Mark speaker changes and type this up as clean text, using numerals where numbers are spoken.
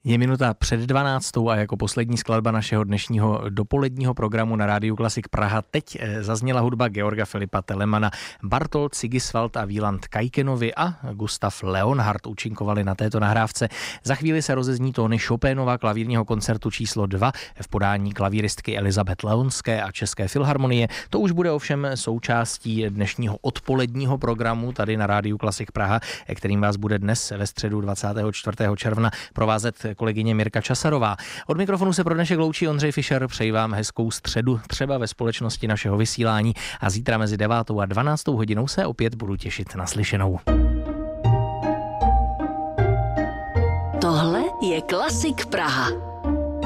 Speaker 1: Je minuta před 12. a jako poslední skladba našeho dnešního dopoledního programu na Rádiu Klasik Praha teď zazněla hudba Georga Filipa Telemana. Bartolt Sigiswald a Wieland Kajkenovi a Gustav Leonhardt účinkovali na této nahrávce. Za chvíli se rozezní tóny Chopinova klavírního koncertu číslo 2 v podání klavíristky Elizabeth Leonské a České filharmonie. To už bude ovšem součástí dnešního odpoledního programu tady na Rádiu Klasik Praha, kterým vás bude dnes ve středu 24. června provázet kolegyně Mirka Časarová. Od mikrofonu se pro dnešek loučí Ondřej Fischer, přeji vám hezkou středu, třeba ve společnosti našeho vysílání a zítra mezi 9. a 12. hodinou se opět budu těšit na slyšenou.
Speaker 2: Tohle je Klasik Praha.